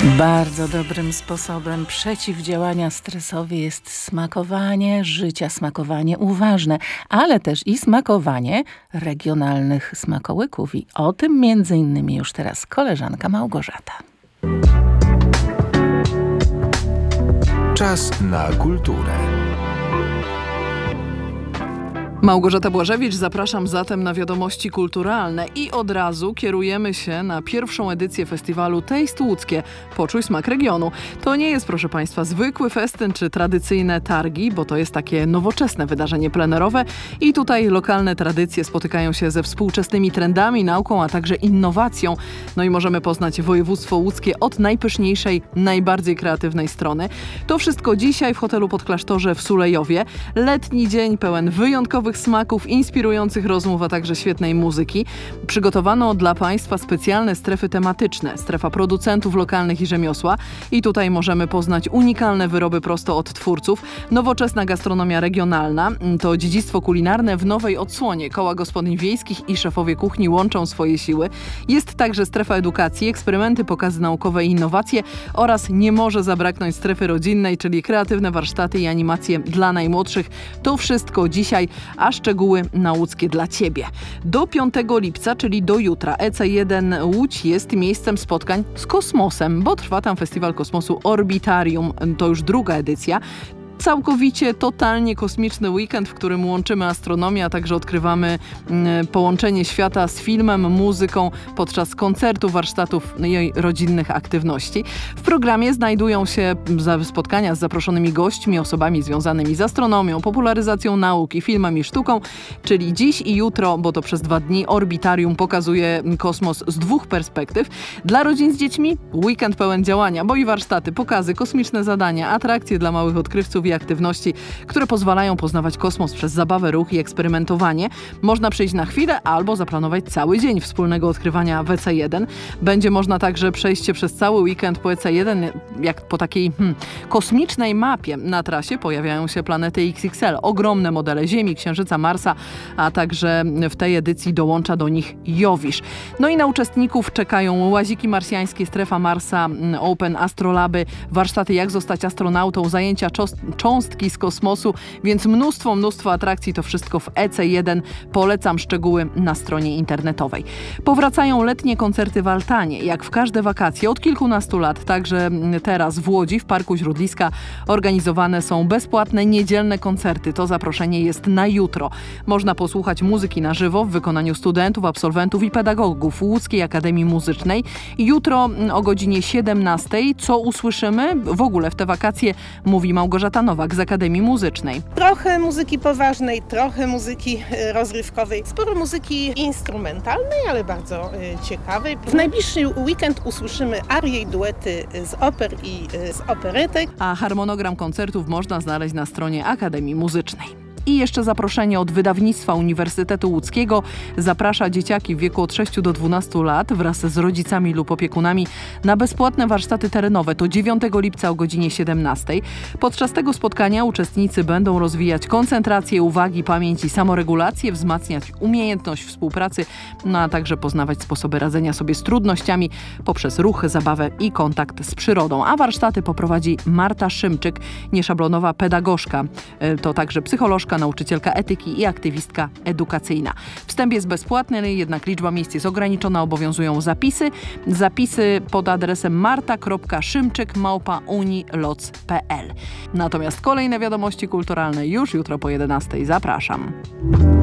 Bardzo dobrym sposobem przeciwdziałania stresowi jest smakowanie życia, smakowanie uważne, ale też i smakowanie regionalnych smakołyków. I o tym między innymi już teraz koleżanka Małgorzata. Czas na kulturę. Małgorzata Błażewicz, zapraszam zatem na wiadomości kulturalne i od razu kierujemy się na pierwszą edycję festiwalu Taste Łódzkie. Poczuj smak regionu. To nie jest, proszę Państwa, zwykły festyn czy tradycyjne targi, bo to jest takie nowoczesne wydarzenie plenerowe i tutaj lokalne tradycje spotykają się ze współczesnymi trendami, nauką, a także innowacją. No i możemy poznać województwo łódzkie od najpyszniejszej, najbardziej kreatywnej strony. To wszystko dzisiaj w hotelu Podklasztorze w Sulejowie. Letni dzień pełen wyjątkowych smaków, inspirujących rozmów, a także świetnej muzyki. Przygotowano dla Państwa specjalne strefy tematyczne. Strefa producentów lokalnych i rzemiosła. I tutaj możemy poznać unikalne wyroby prosto od twórców. Nowoczesna gastronomia regionalna. To dziedzictwo kulinarne w nowej odsłonie. Koła gospodyń wiejskich i szefowie kuchni łączą swoje siły. Jest także strefa edukacji, eksperymenty, pokazy naukowe i innowacje oraz nie może zabraknąć strefy rodzinnej, czyli kreatywne warsztaty i animacje dla najmłodszych. To wszystko dzisiaj, a szczegóły na Łódzkie dla Ciebie. Do 5 lipca, czyli do jutra, EC1 Łódź jest miejscem spotkań z kosmosem, bo trwa tam Festiwal Kosmosu Orbitarium. To już druga edycja. Całkowicie, totalnie kosmiczny weekend, w którym łączymy astronomię, a także odkrywamy połączenie świata z filmem, muzyką podczas koncertów, warsztatów i rodzinnych aktywności. W programie znajdują się spotkania z zaproszonymi gośćmi, osobami związanymi z astronomią, popularyzacją nauki, filmem i sztuką, czyli dziś i jutro, bo to przez 2 dni Orbitarium pokazuje kosmos z 2 perspektyw. Dla rodzin z dziećmi weekend pełen działania, bo i warsztaty, pokazy, kosmiczne zadania, atrakcje dla małych odkrywców i aktywności, które pozwalają poznawać kosmos przez zabawę, ruch i eksperymentowanie. Można przyjść na chwilę albo zaplanować cały dzień wspólnego odkrywania w EC1. Będzie można także przejść się przez cały weekend po EC1, jak po takiej kosmicznej mapie. Na trasie pojawiają się planety XXL, ogromne modele Ziemi, Księżyca, Marsa, a także w tej edycji dołącza do nich Jowisz. No i na uczestników czekają łaziki marsjańskie, strefa Marsa, Open Astrolaby, warsztaty jak zostać astronautą, zajęcia cząstki z kosmosu, więc mnóstwo atrakcji, to wszystko w EC1. Polecam szczegóły na stronie internetowej. Powracają letnie koncerty w Altanie, jak w każde wakacje od kilkunastu lat, także teraz w Łodzi, w Parku Źródliska organizowane są bezpłatne niedzielne koncerty. To zaproszenie jest na jutro. Można posłuchać muzyki na żywo w wykonaniu studentów, absolwentów i pedagogów Łódzkiej Akademii Muzycznej. Jutro o godzinie 17. Co usłyszymy w ogóle w te wakacje, mówi Małgorzata Nowak z Akademii Muzycznej. Trochę muzyki poważnej, trochę muzyki rozrywkowej, sporo muzyki instrumentalnej, ale bardzo ciekawej. W najbliższy weekend usłyszymy arie i duety z oper i z operetek. A harmonogram koncertów można znaleźć na stronie Akademii Muzycznej. I jeszcze zaproszenie od Wydawnictwa Uniwersytetu Łódzkiego. Zaprasza dzieciaki w wieku od 6 do 12 lat wraz z rodzicami lub opiekunami na bezpłatne warsztaty terenowe. To 9 lipca o godzinie 17. Podczas tego spotkania uczestnicy będą rozwijać koncentrację, uwagi, pamięć i samoregulację, wzmacniać umiejętność współpracy, no a także poznawać sposoby radzenia sobie z trudnościami poprzez ruch, zabawę i kontakt z przyrodą. A warsztaty poprowadzi Marta Szymczyk, nieszablonowa pedagogzka. To także psycholożka, nauczycielka etyki i aktywistka edukacyjna. Wstęp jest bezpłatny, jednak liczba miejsc jest ograniczona, obowiązują zapisy. Zapisy pod adresem marta.szymczyk@uniloc.pl. Natomiast kolejne wiadomości kulturalne już jutro po 11. Zapraszam.